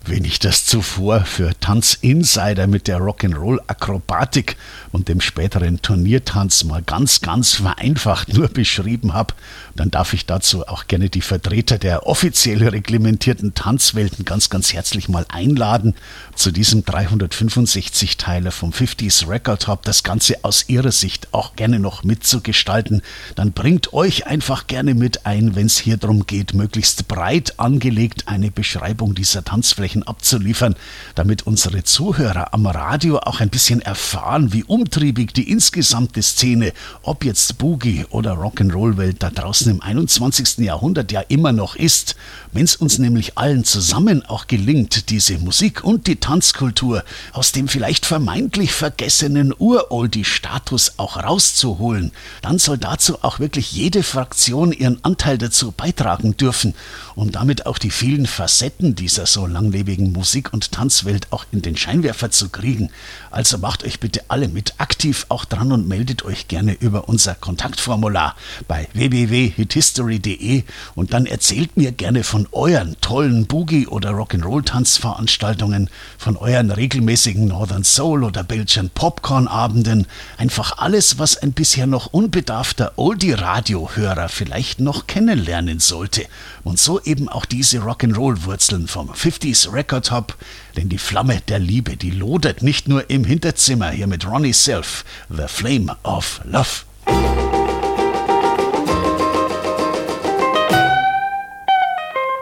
Wenn ich das zuvor für Tanzinsider mit der Rock'n'Roll-Akrobatik und dem späteren Turniertanz mal ganz vereinfacht nur beschrieben habe, dann darf ich dazu auch gerne die Vertreter der offiziell reglementierten Tanzwelten ganz herzlich mal einladen, zu diesem 365-Teiler vom 50s Record Hop das Ganze aus ihrer Sicht auch gerne noch mitzugestalten. Dann bringt euch einfach gerne mit ein, wenn es hier darum geht, möglichst breit angelegt eine Beschreibung dieser Tanzflächen abzuliefern, damit unsere Zuhörer am Radio auch ein bisschen erfahren, wie umtriebig die insgesamte Szene, ob jetzt Boogie oder Rock'n'Roll-Welt da draußen im 21. Jahrhundert ja immer noch ist. Wenn es uns nämlich allen zusammen auch gelingt, diese Musik und die Tanzkultur aus dem vielleicht vermeintlich vergessenen Uroldie-Status auch rauszuholen, dann soll dazu auch wirklich jede Fraktion ihren Anteil dazu beitragen dürfen, um damit auch die vielen Facetten dieser so langlebigen Musik- und Tanzwelt auch in den Scheinwerfer zu kriegen. Also macht euch bitte alle mit aktiv auch dran und meldet euch gerne über unser Kontaktformular bei www.hithistory.de und dann erzählt mir gerne von euren tollen Boogie- oder Rock'n'Roll-Tanzveranstaltungen, von euren regelmäßigen Northern Soul- oder Belgian Popcorn-Abenden, einfach alles, was ein bisher noch unbedarfter Oldie-Radio-Hörer vielleicht noch kennenlernen sollte. Und so eben auch diese Rock'n'Roll-Wurzeln vom 50s Record Hop, denn die Flamme der Liebe, die lodert nicht nur im Hinterzimmer, hier mit Ronnie Self, The Flame of Love.